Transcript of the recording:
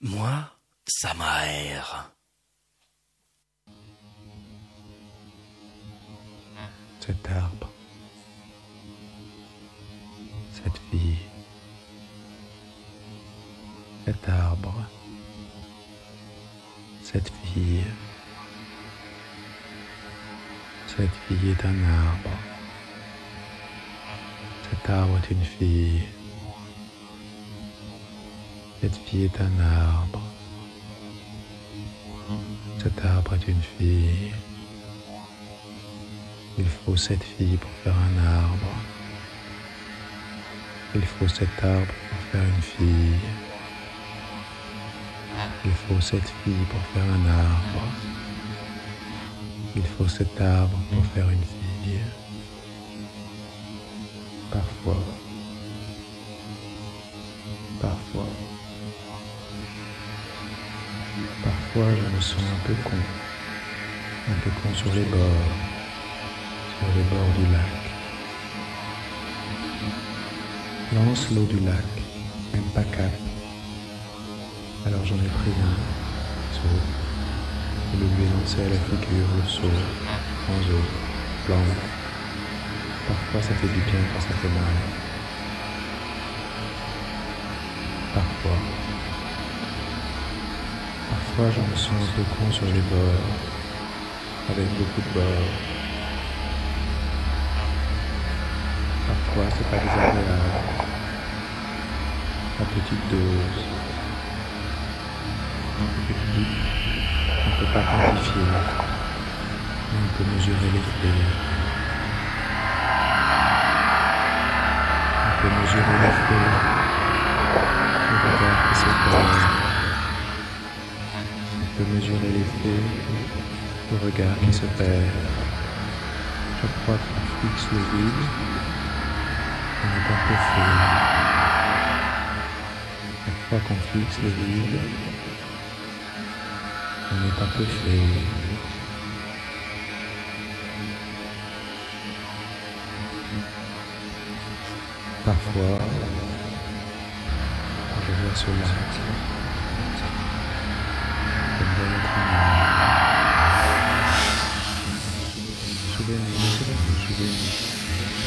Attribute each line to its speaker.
Speaker 1: Moi, ça m'aère.
Speaker 2: Cet arbre, cette fille, cet arbre, cette fille est un arbre, cet arbre est une fille, cette fille est un arbre, cet arbre est une fille. Il faut cette fille pour faire un arbre. Il faut cet arbre pour faire une fille. Il faut cette fille pour faire un arbre. Il faut cet arbre pour faire une fille. Parfois, je me sens un peu con sur les bords du lac. Lance l'eau du lac, même pas quatre. Alors j'en ai pris un seau et le lui ai lancé à la figure, le seau, en eau, blanc. Parfois ça fait du bien quand ça fait mal. Parfois je me sens un peu con sur les bords, avec beaucoup de bords. Parfois c'est pas désagréable, à petite dose. On ne peut pas quantifier, mais on peut mesurer l'effet. On peut mesurer l'effet, le regard qui se perd. On peut mesurer l'effet, le regard qui se perd. Chaque fois qu'on fixe le vide, on est un peu fait. Chaque fois qu'on fixe le vide, on est un peu fait. Parfois, quand je vois ce lac, je me vois être un souvenir.